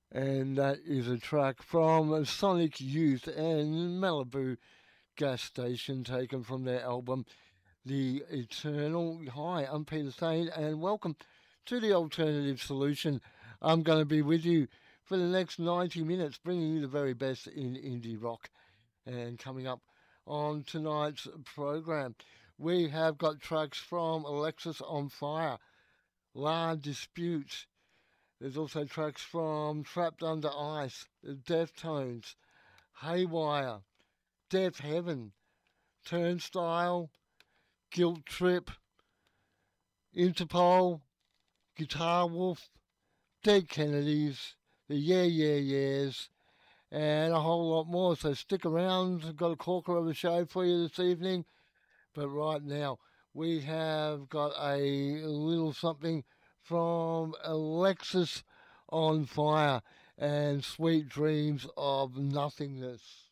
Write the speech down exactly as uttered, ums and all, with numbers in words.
And that is a track from Sonic Youth and Malibu Gas Station, taken from their album The Eternal. Hi, I'm Peter Sane, and welcome to the Alternative Solution. I'm going to be with you for the next ninety minutes, bringing you the very best in indie rock. And coming up on tonight's program, we have got tracks from Alexis on Fire, La Dispute. There's also tracks from Trapped Under Ice, the Deftones, Haywire, Death Heaven, Turnstile, Guilt Trip, Interpol, Guitar Wolf, Dead Kennedys, the Yeah Yeah Yeahs, and a whole lot more. So stick around. I've got a corker of a show for you this evening. But right now, we have got a little something from Alexis on Fire and Sweet Dreams of Nothingness.